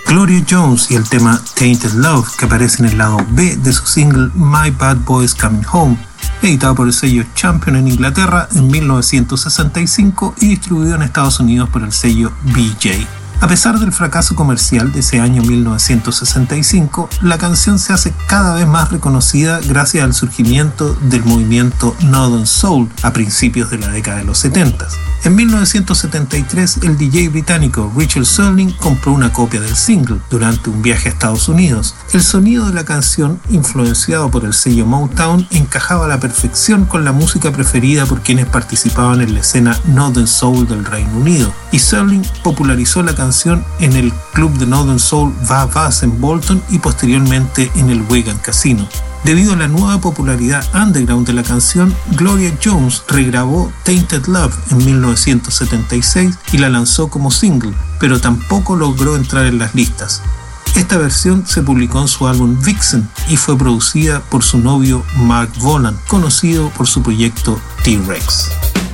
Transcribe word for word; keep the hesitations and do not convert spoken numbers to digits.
Gloria Jones y el tema Tainted Love, que aparece en el lado B de su single My Bad Boys Coming Home, editado por el sello Champion en Inglaterra en mil novecientos sesenta y cinco y distribuido en Estados Unidos por el sello B J. A pesar del fracaso comercial de ese año mil novecientos sesenta y cinco, la canción se hace cada vez más reconocida gracias al surgimiento del movimiento Northern Soul a principios de la década de los setenta. En mil novecientos setenta y tres, el D J británico Richard Sterling compró una copia del single durante un viaje a Estados Unidos. El sonido de la canción, influenciado por el sello Motown, encajaba a la perfección con la música preferida por quienes participaban en la escena Northern Soul del Reino Unido, y Sterling popularizó la canción en el club de Northern Soul Va-Vas en Bolton y posteriormente en el Wigan Casino. Debido a la nueva popularidad underground de la canción, Gloria Jones regrabó Tainted Love en mil novecientos setenta y seis y la lanzó como single, pero tampoco logró entrar en las listas. Esta versión se publicó en su álbum Vixen y fue producida por su novio Mark Volan, conocido por su proyecto T-Rex.